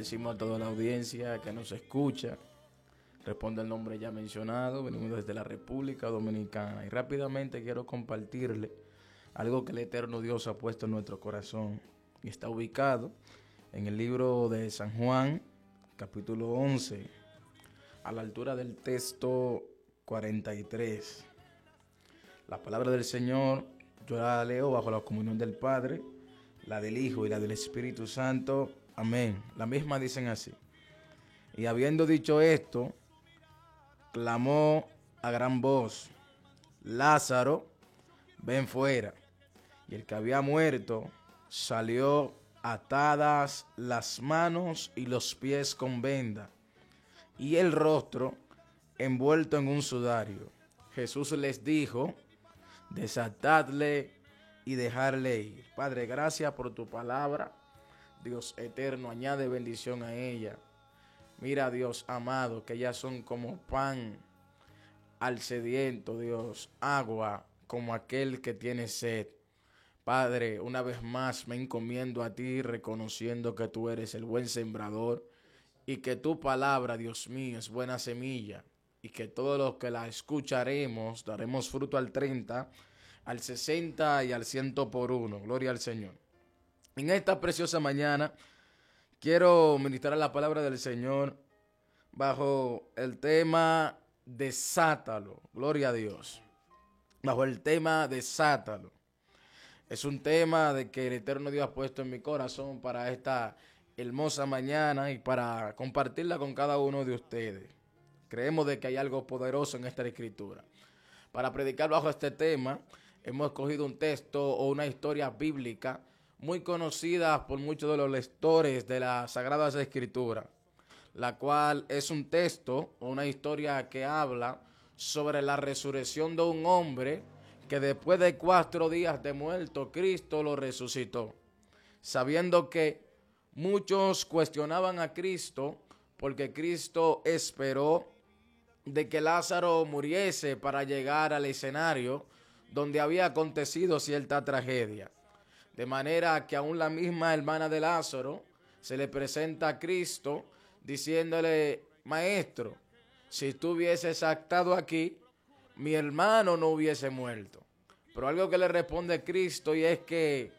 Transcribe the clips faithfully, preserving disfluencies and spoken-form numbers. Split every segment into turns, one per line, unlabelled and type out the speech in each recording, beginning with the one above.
Bendecimos a toda la audiencia que nos escucha. Responde el nombre ya mencionado. Venimos desde la República Dominicana. Y rápidamente quiero compartirle algo que el eterno Dios ha puesto en nuestro corazón. Y está ubicado en el libro de San Juan, capítulo once, a la altura del texto cuarenta y tres. La palabra del Señor, yo la leo bajo la comunión del Padre, la del Hijo y la del Espíritu Santo. Amén. La misma dicen así. Y habiendo dicho esto, clamó a gran voz: Lázaro, ven fuera. Y el que había muerto salió, atadas las manos y los pies con venda, y el rostro envuelto en un sudario. Jesús les dijo: desatadle y dejarle ir. Padre, gracias por tu palabra. Dios eterno, añade bendición a ella. Mira, Dios amado, que ellas son como pan al sediento, Dios, agua como aquel que tiene sed. Padre, una vez más me encomiendo a ti, reconociendo que tú eres el buen sembrador y que tu palabra, Dios mío, es buena semilla, y que todos los que la escucharemos daremos fruto al treinta, al sesenta y al ciento por uno. Gloria al Señor. En esta preciosa mañana quiero ministrar la palabra del Señor bajo el tema desátalo. Gloria a Dios. Bajo el tema desátalo. Es un tema de que el eterno Dios ha puesto en mi corazón para esta hermosa mañana y para compartirla con cada uno de ustedes. Creemos de que hay algo poderoso en esta escritura. Para predicar bajo este tema, hemos escogido un texto o una historia bíblica muy conocida por muchos de los lectores de las Sagradas Escrituras, la cual es un texto o una historia que habla sobre la resurrección de un hombre que después de cuatro días de muerto, Cristo lo resucitó. Sabiendo que muchos cuestionaban a Cristo porque Cristo esperó de que Lázaro muriese para llegar al escenario donde había acontecido cierta tragedia. De manera que aún la misma hermana de Lázaro se le presenta a Cristo diciéndole: maestro, si tú hubieses estado aquí, mi hermano no hubiese muerto. Pero algo que le responde Cristo, y es que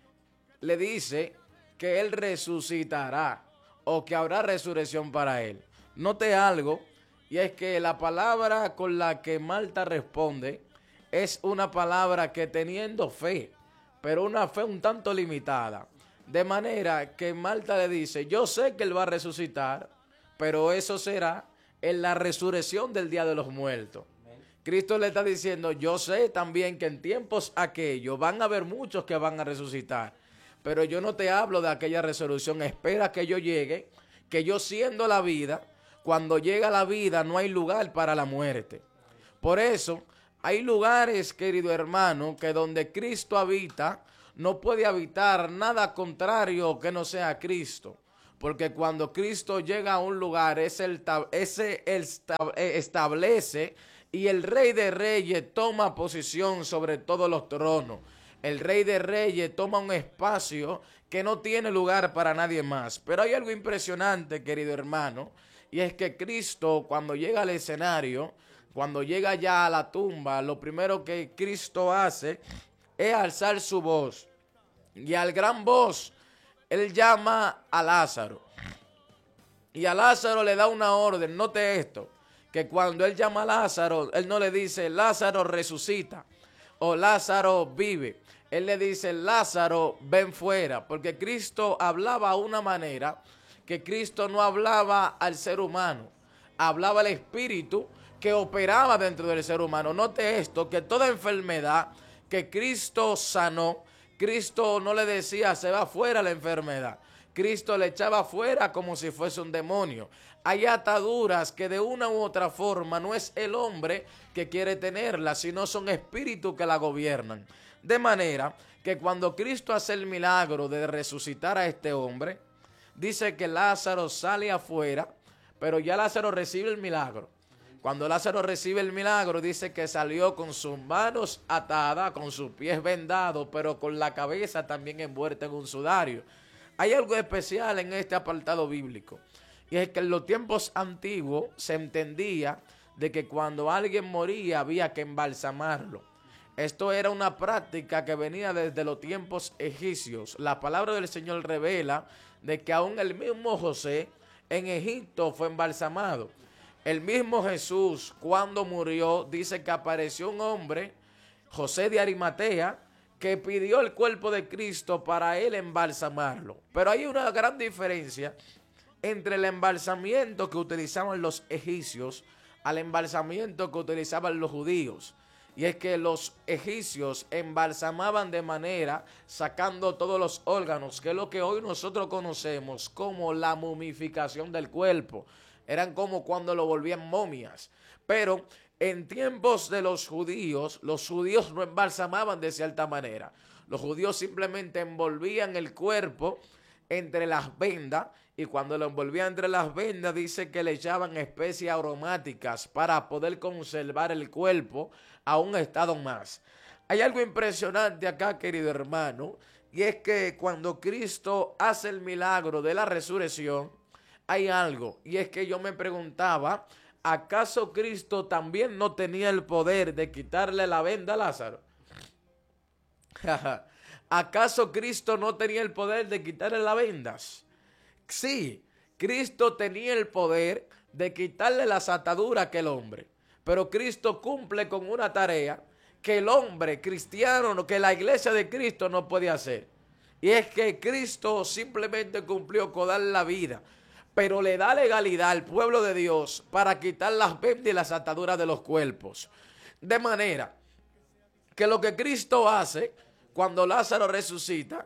le dice que él resucitará o que habrá resurrección para él. Note algo, y es que la palabra con la que Marta responde es una palabra que teniendo fe, pero una fe un tanto limitada. De manera que Marta le dice: yo sé que él va a resucitar, pero eso será en la resurrección del día de los muertos. Cristo le está diciendo: yo sé también que en tiempos aquellos van a haber muchos que van a resucitar, pero yo no te hablo de aquella resurrección. Espera que yo llegue, que yo siendo la vida, cuando llega la vida no hay lugar para la muerte. Por eso hay lugares, querido hermano, que donde Cristo habita, no puede habitar nada contrario que no sea Cristo. Porque cuando Cristo llega a un lugar, ese, ese establece, y el Rey de Reyes toma posición sobre todos los tronos. El Rey de Reyes toma un espacio que no tiene lugar para nadie más. Pero hay algo impresionante, querido hermano, y es que Cristo, cuando llega al escenario, cuando llega ya a la tumba, lo primero que Cristo hace es alzar su voz. Y al gran voz, él llama a Lázaro. Y a Lázaro le da una orden. Note esto, que cuando él llama a Lázaro, él no le dice: Lázaro resucita o Lázaro vive. Él le dice: Lázaro, ven fuera. Porque Cristo hablaba de una manera que Cristo no hablaba al ser humano. Hablaba al espíritu que operaba dentro del ser humano. Note esto, que toda enfermedad que Cristo sanó, Cristo no le decía: se va fuera la enfermedad. Cristo le echaba fuera como si fuese un demonio. Hay ataduras que de una u otra forma no es el hombre que quiere tenerlas, sino son espíritus que la gobiernan. De manera que cuando Cristo hace el milagro de resucitar a este hombre, dice que Lázaro sale afuera, pero ya Lázaro recibe el milagro. Cuando Lázaro recibe el milagro, dice que salió con sus manos atadas, con sus pies vendados, pero con la cabeza también envuelta en un sudario. hay algo especial en este apartado bíblico. Y es que en los tiempos antiguos se entendía de que cuando alguien moría había que embalsamarlo. Esto era una práctica que venía desde los tiempos egipcios. La palabra del Señor revela de que aún el mismo José en Egipto fue embalsamado. El mismo Jesús, cuando murió, dice que apareció un hombre, José de Arimatea, que pidió el cuerpo de Cristo para él embalsamarlo. Pero hay una gran diferencia entre el embalsamiento que utilizaban los egipcios al embalsamiento que utilizaban los judíos. Y es que los egipcios embalsamaban de manera sacando todos los órganos, que es lo que hoy nosotros conocemos como la momificación del cuerpo. Eran como cuando lo volvían momias. Pero en tiempos de los judíos, los judíos no embalsamaban de cierta manera. Los judíos simplemente envolvían el cuerpo entre las vendas, y cuando lo envolvían entre las vendas dice que le echaban especies aromáticas para poder conservar el cuerpo a un estado más. Hay algo impresionante acá, querido hermano, y es que cuando Cristo hace el milagro de la resurrección, hay algo, y es que yo me preguntaba, ¿acaso Cristo también no tenía el poder de quitarle la venda a Lázaro? ¿Acaso Cristo no tenía el poder de quitarle las vendas? Sí, Cristo tenía el poder de quitarle las ataduras a aquel hombre. Pero Cristo cumple con una tarea que el hombre cristiano, que la iglesia de Cristo no puede hacer. Y es que Cristo simplemente cumplió con dar la vida, pero le da legalidad al pueblo de Dios para quitar las vendas y las ataduras de los cuerpos. De manera que lo que Cristo hace cuando Lázaro resucita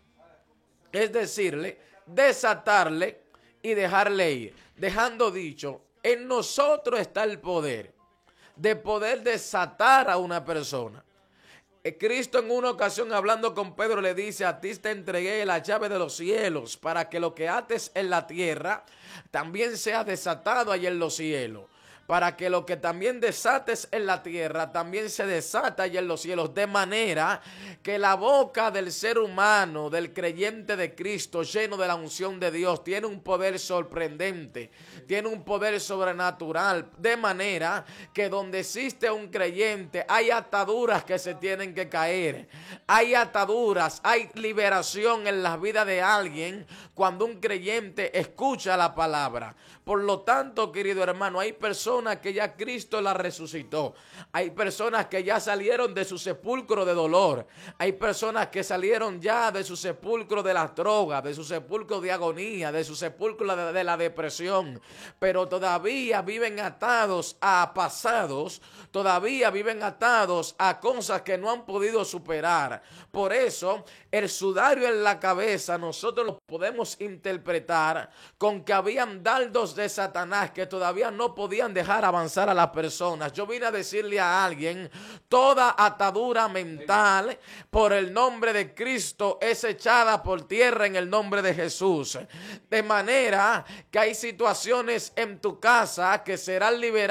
es decirle, desatarle y dejarle ir, dejando dicho, en nosotros está el poder de poder desatar a una persona. Cristo en una ocasión hablando con Pedro le dice, a ti te entregué la llave de los cielos para que lo que ates en la tierra también sea desatado allá en los cielos. Para que lo que también desates en la tierra también se desata allá en los cielos. De manera que la boca del ser humano, del creyente de Cristo, lleno de la unción de Dios, tiene un poder sorprendente, tiene un poder sobrenatural. De manera que donde existe un creyente, hay ataduras que se tienen que caer. Hay ataduras, hay liberación en la vida de alguien cuando un creyente escucha la palabra. Por lo tanto, querido hermano, hay personas que ya Cristo la resucitó. Hay personas que ya salieron de su sepulcro de dolor. Hay personas que salieron ya de su sepulcro de las drogas, de su sepulcro de agonía, de su sepulcro de, de la depresión. Pero todavía viven atados a pasados, todavía viven atados a cosas que no han podido superar. Por eso, el sudario en la cabeza nosotros lo podemos interpretar con que habían dardos de Satanás que todavía no podían dejar avanzar a las personas. Yo vine a decirle a alguien, toda atadura mental por el nombre de Cristo es echada por tierra en el nombre de Jesús. De manera que hay situaciones en tu casa que serán liberadas